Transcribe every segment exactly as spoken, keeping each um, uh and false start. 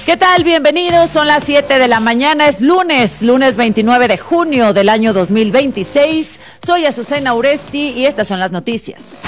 ¿Qué tal? Bienvenidos, son las siete de la mañana, es lunes, lunes veintinueve de junio del año dos mil veintiséis. Soy Azucena Uresti y estas son las noticias.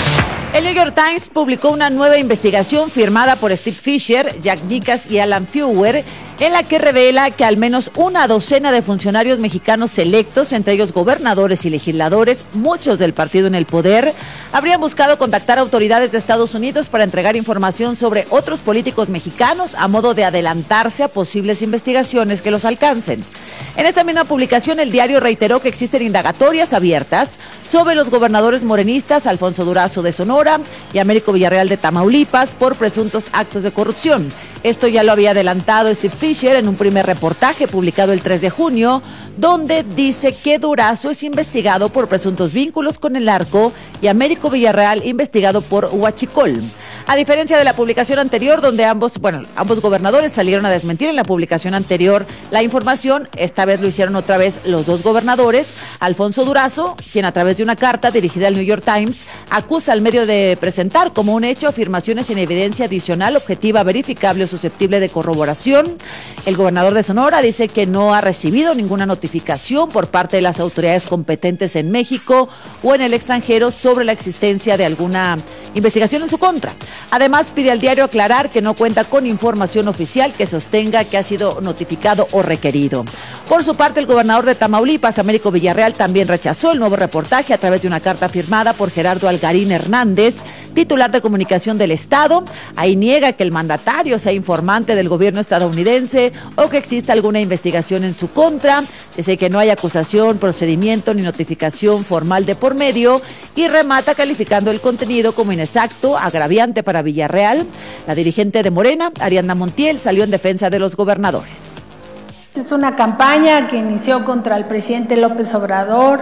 El New York Times publicó una nueva investigación firmada por Steve Fisher, Jack Nicas y Alan Feuer, en la que revela que al menos una docena de funcionarios mexicanos electos, entre ellos gobernadores y legisladores, muchos del partido en el poder, habrían buscado contactar a autoridades de Estados Unidos para entregar información sobre otros políticos mexicanos a modo de adelantarse a posibles investigaciones que los alcancen. En esta misma publicación, el diario reiteró que existen indagatorias abiertas sobre los gobernadores morenistas Alfonso Durazo de Sonora y Américo Villarreal de Tamaulipas por presuntos actos de corrupción. Esto ya lo había adelantado Steve Fisher en un primer reportaje publicado el tres de junio, donde dice que Durazo es investigado por presuntos vínculos con el narco y Américo Villarreal investigado por huachicol. A diferencia de la publicación anterior, donde ambos, bueno, ambos gobernadores salieron a desmentir en la publicación anterior la información, esta vez lo hicieron otra vez los dos gobernadores. Alfonso Durazo, quien a través de una carta dirigida al New York Times, acusa al medio de presentar como un hecho afirmaciones sin evidencia adicional, objetiva, verificable o susceptible de corroboración. El gobernador de Sonora dice que no ha recibido ninguna notificación por parte de las autoridades competentes en México o en el extranjero sobre la existencia de alguna investigación en su contra. Además, pide al diario aclarar que no cuenta con información oficial que sostenga que ha sido notificado o requerido. Por su parte, el gobernador de Tamaulipas, Américo Villarreal, también rechazó el nuevo reportaje a través de una carta firmada por Gerardo Algarín Hernández, titular de comunicación del Estado. Ahí niega que el mandatario sea informante del gobierno estadounidense o que exista alguna investigación en su contra. Dice que no hay acusación, procedimiento ni notificación formal de por medio y remata calificando el contenido como inexacto, agraviante para Villarreal. La dirigente de Morena, Ariadna Montiel, salió en defensa de los gobernadores. Es una campaña que inició contra el presidente López Obrador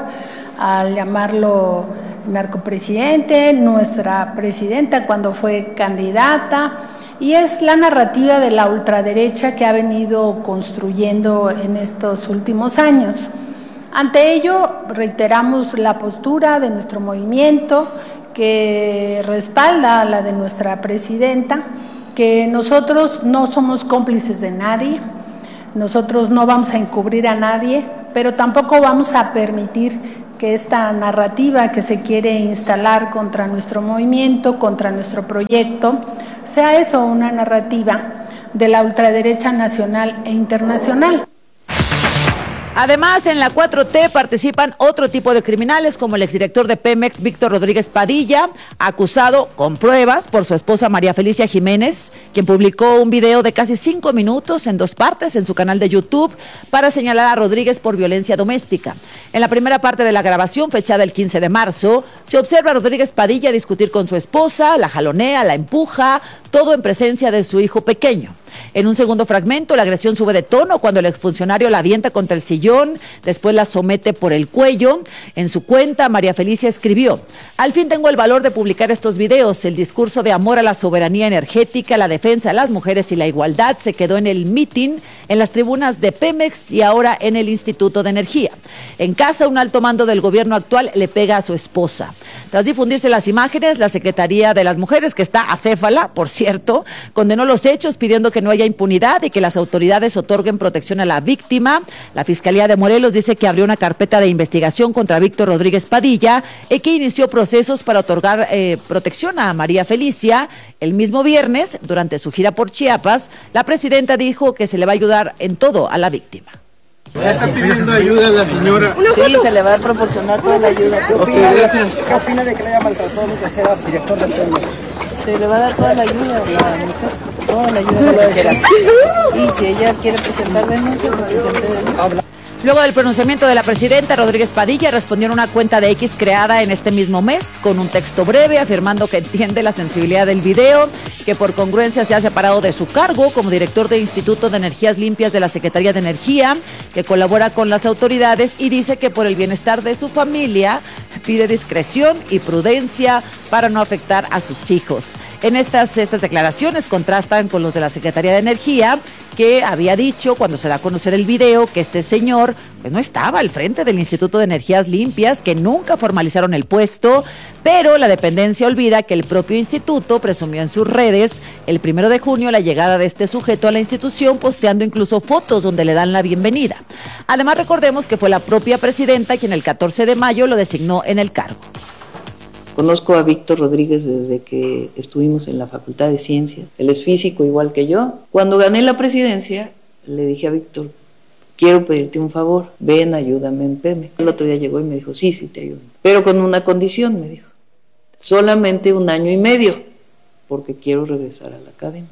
al llamarlo narcopresidente, nuestra presidenta cuando fue candidata, y es la narrativa de la ultraderecha que ha venido construyendo en estos últimos años. Ante ello, reiteramos la postura de nuestro movimiento que respalda a la de nuestra presidenta, que nosotros no somos cómplices de nadie, nosotros no vamos a encubrir a nadie, pero tampoco vamos a permitir que esta narrativa que se quiere instalar contra nuestro movimiento, contra nuestro proyecto, sea eso, una narrativa de la ultraderecha nacional e internacional. Además, en la cuatro T participan otro tipo de criminales, como el exdirector de Pemex, Víctor Rodríguez Padilla, acusado con pruebas por su esposa María Felicia Jiménez, quien publicó un video de casi cinco minutos en dos partes en su canal de YouTube para señalar a Rodríguez por violencia doméstica. En la primera parte de la grabación, fechada el quince de marzo, se observa a Rodríguez Padilla discutir con su esposa, la jalonea, la empuja, todo en presencia de su hijo pequeño. En un segundo fragmento, la agresión sube de tono cuando el exfuncionario la avienta contra el sillón, después la somete por el cuello. En su cuenta, María Felicia escribió: al fin tengo el valor de publicar estos videos. El discurso de amor a la soberanía energética, la defensa de las mujeres y la igualdad se quedó en el mitin, en las tribunas de Pemex y ahora en el Instituto de Energía. En casa, un alto mando del gobierno actual le pega a su esposa. Tras difundirse las imágenes, la Secretaría de las Mujeres, que está acéfala, por cierto, condenó los hechos pidiendo que no haya impunidad y que las autoridades otorguen protección a la víctima. La Fiscalía de Morelos dice que abrió una carpeta de investigación contra Víctor Rodríguez Padilla y que inició procesos para otorgar eh, protección a María Felicia. El mismo viernes, durante su gira por Chiapas, la presidenta dijo que se le va a ayudar en todo a la víctima. ¿Ya está pidiendo ayuda a la señora? Sí, se le va a proporcionar toda la ayuda. Ok, gracias. ¿Qué opina de que le haya maltratado a que sea director de Pemex? Se le va a dar toda la ayuda a la mujer, toda la ayuda que quiera. Y si ella quiere presentar denuncia, pues presente denuncia. Luego del pronunciamiento de la presidenta, Rodríguez Padilla respondió en una cuenta de X creada en este mismo mes con un texto breve afirmando que entiende la sensibilidad del video, que por congruencia se ha separado de su cargo como director del Instituto de Energías Limpias de la Secretaría de Energía, que colabora con las autoridades y dice que por el bienestar de su familia pide discreción y prudencia para no afectar a sus hijos. En estas, estas declaraciones contrastan con los de la Secretaría de Energía, que había dicho cuando se da a conocer el video que este señor Obrador pues no estaba al frente del Instituto de Energías Limpias, que nunca formalizaron el puesto, pero la dependencia olvida que el propio instituto presumió en sus redes el primero de junio la llegada de este sujeto a la institución, posteando incluso fotos donde le dan la bienvenida. Además, recordemos que fue la propia presidenta quien el catorce de mayo lo designó en el cargo. Conozco a Víctor Rodríguez desde que estuvimos en la Facultad de Ciencias. Él es físico igual que yo. Cuando gané la presidencia, le dije a Víctor, quiero pedirte un favor, ven, ayúdame en Pemex. El otro día llegó y me dijo, sí, sí te ayudo. Pero con una condición, me dijo, solamente un año y medio, porque quiero regresar a la academia.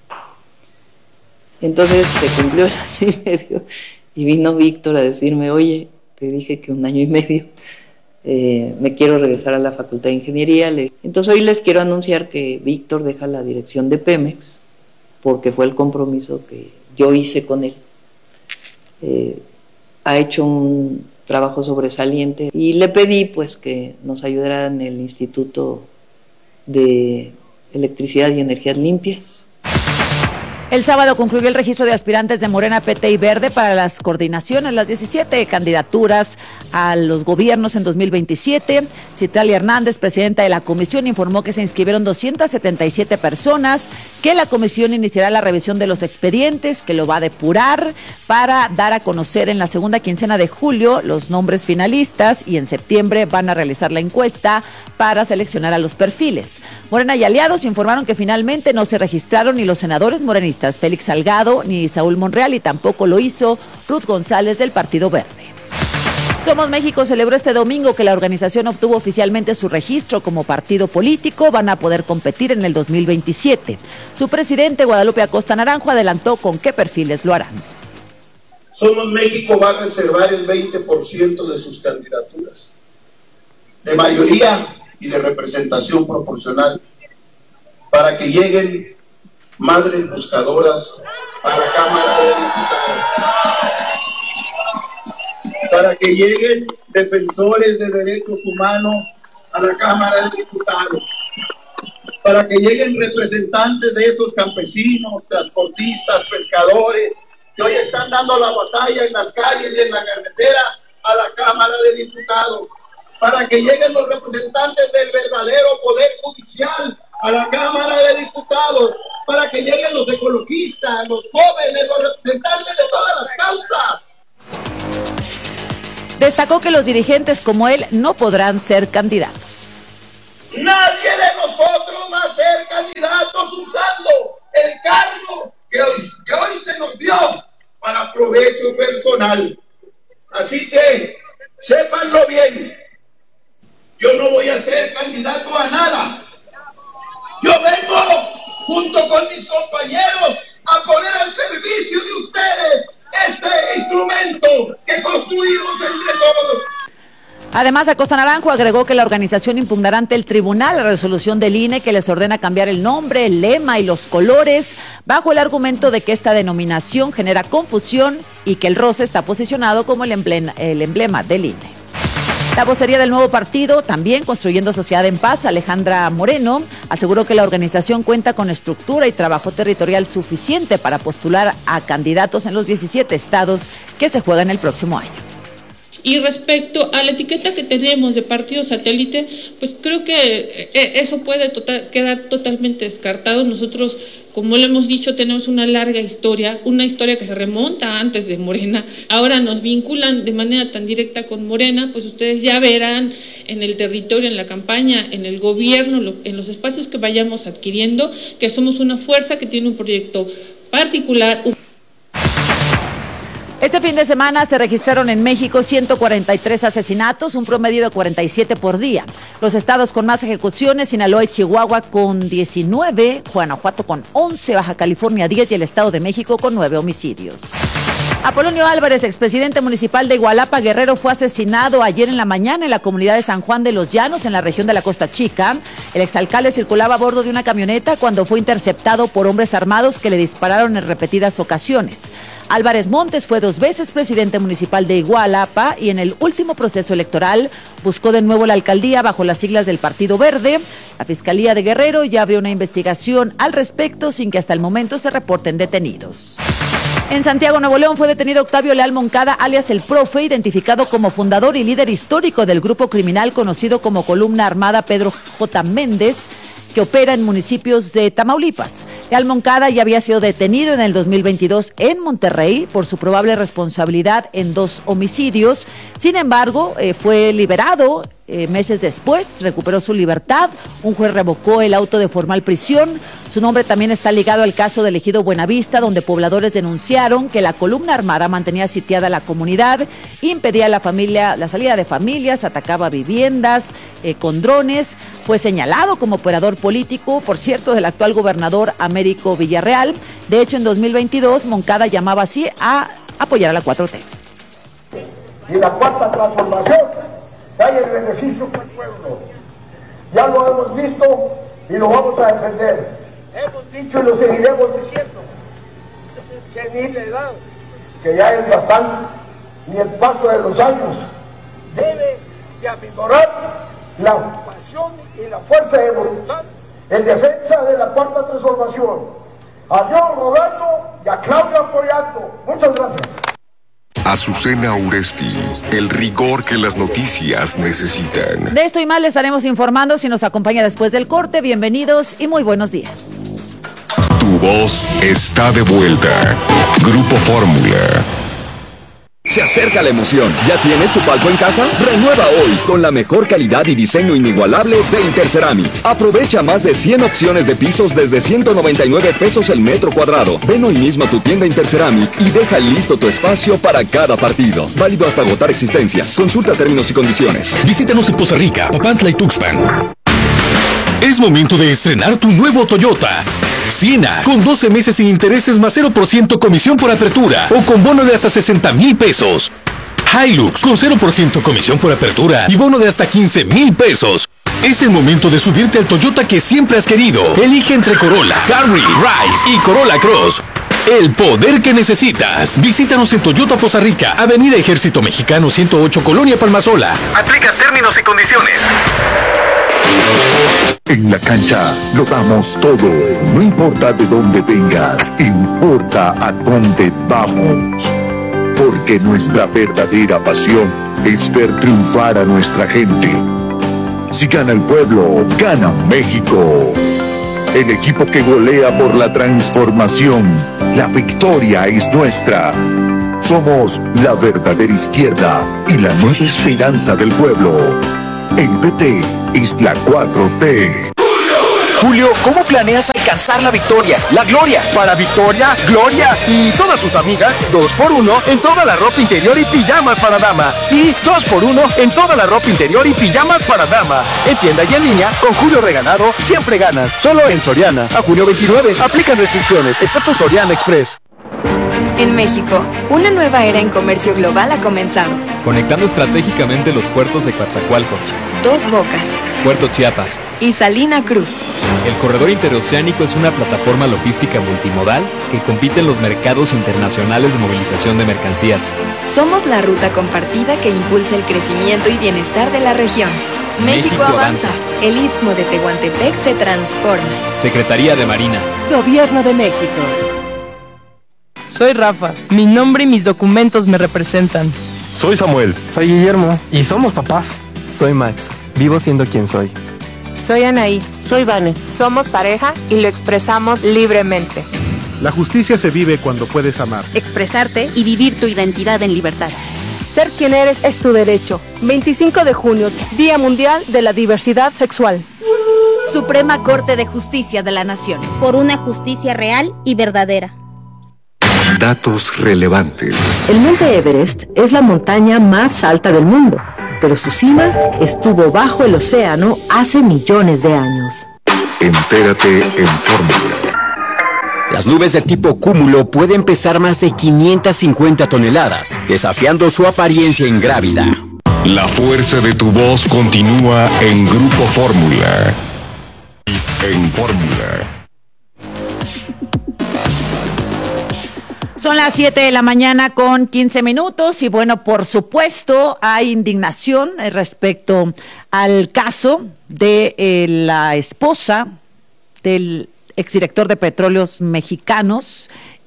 Entonces se cumplió el año y medio y vino Víctor a decirme, oye, te dije que un año y medio. Eh, me quiero regresar a la Facultad de Ingeniería. Entonces hoy les quiero anunciar que Víctor deja la dirección de Pemex porque fue el compromiso que yo hice con él. Eh, ha hecho un trabajo sobresaliente y le pedí pues que nos ayudara en el Instituto de Electricidad y Energías Limpias. El sábado concluyó el registro de aspirantes de Morena, P T y Verde para las coordinaciones, las diecisiete candidaturas a los gobiernos en dos mil veintisiete. Citlali Hernández, presidenta de la comisión, informó que se inscribieron doscientas setenta y siete personas, que la comisión iniciará la revisión de los expedientes, que lo va a depurar para dar a conocer en la segunda quincena de julio los nombres finalistas y en septiembre van a realizar la encuesta para seleccionar a los perfiles. Morena y aliados informaron que finalmente no se registraron ni los senadores morenistas Félix Salgado ni Saúl Monreal y tampoco lo hizo Ruth González del Partido Verde. Somos México celebró este domingo que la organización obtuvo oficialmente su registro como partido político. Van a poder competir en el dos mil veintisiete. Su presidente, Guadalupe Acosta Naranjo, adelantó con qué perfiles lo harán. Somos México va a reservar el veinte por ciento de sus candidaturas, de mayoría y de representación proporcional, para que lleguen madres buscadoras a la Cámara de Diputados, para que lleguen defensores de derechos humanos a la Cámara de Diputados, para que lleguen representantes de esos campesinos, transportistas, pescadores, que hoy están dando la batalla en las calles y en la carretera a la Cámara de Diputados, para que lleguen los representantes del verdadero Poder Judicial a la Cámara de Diputados, para que lleguen los ecologistas, los jóvenes, los representantes de todas las causas. Destacó que los dirigentes como él no podrán ser candidatos. Nadie de nosotros va a ser candidatos usando el cargo que hoy, que hoy se nos dio para provecho personal. Así que, sépanlo bien, yo no voy a ser candidato a nada. Yo vengo junto con mis compañeros a poner al servicio de ustedes este instrumento que construimos entre todos. Además, Acosta Naranjo agregó que la organización impugnará ante el tribunal la resolución del I N E que les ordena cambiar el nombre, el lema y los colores, bajo el argumento de que esta denominación genera confusión y que el rosa está posicionado como el emblema, el emblema del I N E. La vocería del nuevo partido, también Construyendo Sociedad en Paz, Alejandra Moreno, aseguró que la organización cuenta con estructura y trabajo territorial suficiente para postular a candidatos en los diecisiete estados que se juegan el próximo año. Y respecto a la etiqueta que tenemos de partido satélite, pues creo que eso puede total, quedar totalmente descartado. Nosotros, como lo hemos dicho, tenemos una larga historia, una historia que se remonta antes de Morena. Ahora nos vinculan de manera tan directa con Morena, pues ustedes ya verán en el territorio, en la campaña, en el gobierno, en los espacios que vayamos adquiriendo, que somos una fuerza que tiene un proyecto particular. Este fin de semana se registraron en México ciento cuarenta y tres asesinatos, un promedio de cuarenta y siete por día. Los estados con más ejecuciones, Sinaloa y Chihuahua con diecinueve, Guanajuato con once, Baja California diez y el Estado de México con nueve homicidios. Apolonio Álvarez, expresidente municipal de Igualapa, Guerrero, fue asesinado ayer en la mañana en la comunidad de San Juan de los Llanos, en la región de la Costa Chica. El exalcalde circulaba a bordo de una camioneta cuando fue interceptado por hombres armados que le dispararon en repetidas ocasiones. Álvarez Montes fue dos veces presidente municipal de Igualapa y en el último proceso electoral buscó de nuevo la alcaldía bajo las siglas del Partido Verde. La Fiscalía de Guerrero ya abrió una investigación al respecto sin que hasta el momento se reporten detenidos. En Santiago, Nuevo León, fue detenido Octavio Leal Moncada, alias El Profe, identificado como fundador y líder histórico del grupo criminal conocido como Columna Armada Pedro J. Méndez, que opera en municipios de Tamaulipas. Leal Moncada ya había sido detenido en el dos mil veintidós en Monterrey por su probable responsabilidad en dos homicidios. Sin embargo, eh, fue liberado eh, meses después, recuperó su libertad. Un juez revocó el auto de formal prisión. Su nombre también está ligado al caso del ejido Buenavista, donde pobladores denunciaron que la columna armada mantenía sitiada la comunidad, impedía la familia, la salida de familias, atacaba viviendas eh, con drones. Fue señalado como operador político, por cierto, del actual gobernador Américo Villarreal. De hecho, en dos mil veintidós, Moncada llamaba así a apoyar a la cuatro T. Y la cuarta transformación trae el beneficio para el pueblo. Ya lo hemos visto y lo vamos a defender. Hemos dicho y lo seguiremos diciendo que ni la edad, que ya es bastante, ni el paso de los años debe de aminorar la pasión y la fuerza de voluntad en defensa de la cuarta transformación. A Dios rogando y a Claudia apoyando. Muchas gracias. Azucena Uresti, el rigor que las noticias necesitan. De esto y más les estaremos informando si nos acompaña después del corte. Bienvenidos y muy buenos días. Tu voz está de vuelta. Grupo Fórmula. Se acerca la emoción. ¿Ya tienes tu palco en casa? Renueva hoy con la mejor calidad y diseño inigualable de Interceramic. Aprovecha más de cien opciones de pisos desde ciento noventa y nueve pesos el metro cuadrado. Ven hoy mismo a tu tienda Interceramic y deja listo tu espacio para cada partido. Válido hasta agotar existencias. Consulta términos y condiciones. Visítanos en Poza Rica, Papantla y Tuxpan. Es momento de estrenar tu nuevo Toyota Siena, con doce meses sin intereses más cero por ciento comisión por apertura o con bono de hasta sesenta mil pesos. Hilux, con cero por ciento comisión por apertura y bono de hasta quince mil pesos. Es el momento de subirte al Toyota que siempre has querido. Elige entre Corolla, Camry, Rise y Corolla Cross. El poder que necesitas. Visítanos en Toyota Poza Rica, Avenida Ejército Mexicano ciento ocho, Colonia Palmasola. Aplica términos y condiciones. En la cancha lo damos todo, no importa de dónde vengas, importa a dónde vamos. Porque nuestra verdadera pasión es ver triunfar a nuestra gente. Si gana el pueblo, gana México. El equipo que golea por la transformación, la victoria es nuestra. Somos la verdadera izquierda y la nueva esperanza del pueblo. El P T es la cuatro T. Julio, ¿cómo planeas alcanzar la victoria, la gloria? Para Victoria, Gloria y todas sus amigas, dos por uno en toda la ropa interior y pijamas para dama. Sí, dos por uno en toda la ropa interior y pijamas para dama. En tienda y en línea, con Julio Regalado, siempre ganas. Solo en Soriana. A junio veintinueve, aplican restricciones, excepto Soriana Express. En México, una nueva era en comercio global ha comenzado. Conectando estratégicamente los puertos de Coatzacoalcos, Dos Bocas, Puerto Chiapas y Salina Cruz. El corredor interoceánico es una plataforma logística multimodal que compite en los mercados internacionales de movilización de mercancías. Somos la ruta compartida que impulsa el crecimiento y bienestar de la región. México, México avanza. avanza. El Istmo de Tehuantepec se transforma. Secretaría de Marina. Gobierno de México. Soy Rafa. Mi nombre y mis documentos me representan. Soy Samuel. Soy Guillermo. Y somos papás. Soy Max. Vivo siendo quien soy. Soy Anaí. Soy Vane. Somos pareja y lo expresamos libremente. La justicia se vive cuando puedes amar, expresarte y vivir tu identidad en libertad. Ser quien eres es tu derecho. veinticinco de junio, Día Mundial de la Diversidad Sexual. Suprema Corte de Justicia de la Nación. Por una justicia real y verdadera. Datos relevantes. El Monte Everest es la montaña más alta del mundo, pero su cima estuvo bajo el océano hace millones de años. Entérate en Fórmula. Las nubes de tipo cúmulo pueden pesar más de quinientas cincuenta toneladas, desafiando su apariencia ingrávida. La fuerza de tu voz continúa en Grupo Fórmula. En Fórmula. Son las siete de la mañana con quince minutos y bueno, por supuesto hay indignación respecto al caso de eh, la esposa del exdirector de Petróleos Mexicanos,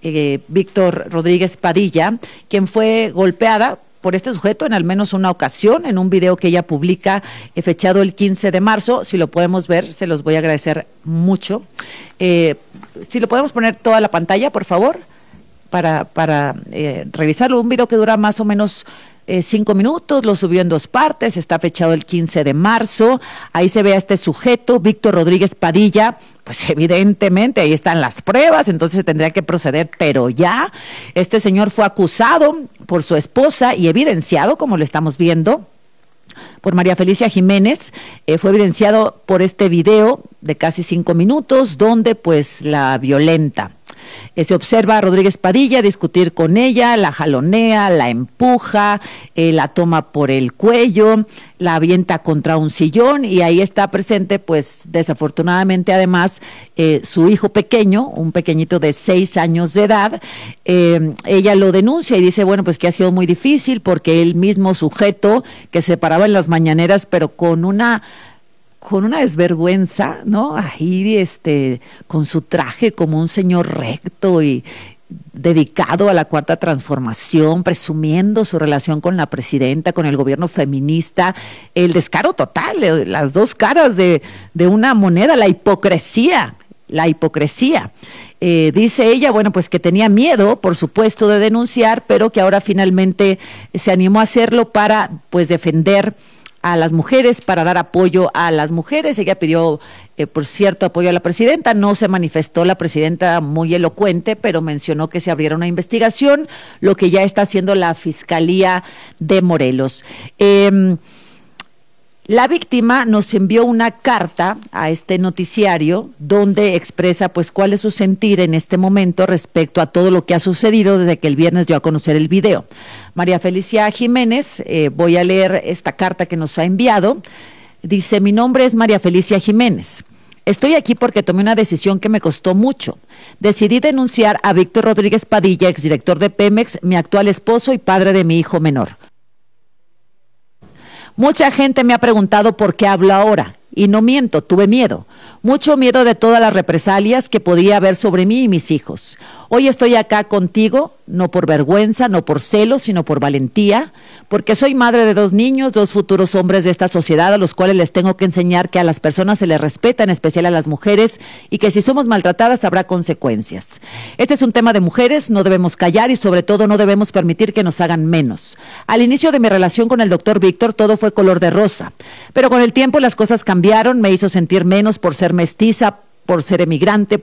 eh, Víctor Rodríguez Padilla, quien fue golpeada por este sujeto en al menos una ocasión, en un video que ella publica eh, fechado el quince de marzo. Si lo podemos ver, se los voy a agradecer mucho. Eh, si lo podemos poner toda la pantalla, por favor, para, para eh, revisarlo. Un video que dura más o menos eh, cinco minutos, lo subió en dos partes, está fechado el quince de marzo. Ahí se ve a este sujeto, Víctor Rodríguez Padilla. Pues evidentemente ahí están las pruebas, entonces se tendría que proceder, pero ya este señor fue acusado por su esposa y evidenciado, como lo estamos viendo, por María Felicia Jiménez. Eh, fue evidenciado por este video de casi cinco minutos, donde pues la violenta. Eh, se observa a Rodríguez Padilla discutir con ella, la jalonea, la empuja, eh, la toma por el cuello, la avienta contra un sillón, y ahí está presente, pues desafortunadamente además, eh, su hijo pequeño, un pequeñito de seis años de edad. Eh, ella lo denuncia y dice, bueno, pues que ha sido muy difícil porque el mismo sujeto que se paraba en las mañaneras, pero con una... con una desvergüenza, ¿no? Ahí, este, con su traje como un señor recto y dedicado a la Cuarta Transformación, presumiendo su relación con la presidenta, con el gobierno feminista, el descaro total, las dos caras de, de una moneda, la hipocresía, la hipocresía. Eh, dice ella, bueno, pues que tenía miedo, por supuesto, de denunciar, pero que ahora finalmente se animó a hacerlo para, pues, defender a las mujeres, para dar apoyo a las mujeres. Ella pidió, eh, por cierto, apoyo a la presidenta. No se manifestó la presidenta muy elocuente, pero mencionó que se abriera una investigación, lo que ya está haciendo la Fiscalía de Morelos. Eh, La víctima nos envió una carta a este noticiario donde expresa pues cuál es su sentir en este momento respecto a todo lo que ha sucedido desde que el viernes dio a conocer el video. María Felicia Jiménez, eh, voy a leer esta carta que nos ha enviado. Dice, mi nombre es María Felicia Jiménez. Estoy aquí porque tomé una decisión que me costó mucho. Decidí denunciar a Víctor Rodríguez Padilla, exdirector de Pemex, mi actual esposo y padre de mi hijo menor. Mucha gente me ha preguntado por qué hablo ahora, y no miento, tuve miedo, mucho miedo de todas las represalias que podía haber sobre mí y mis hijos. Hoy estoy acá contigo, no por vergüenza, no por celos, sino por valentía, porque soy madre de dos niños, dos futuros hombres de esta sociedad a los cuales les tengo que enseñar que a las personas se les respeta, en especial a las mujeres, y que si somos maltratadas habrá consecuencias. Este es un tema de mujeres, no debemos callar y sobre todo no debemos permitir que nos hagan menos. Al inicio de mi relación con el doctor Víctor todo fue color de rosa, pero con el tiempo las cosas cambiaron, me hizo sentir menos por ser mestiza, por ser emigrante,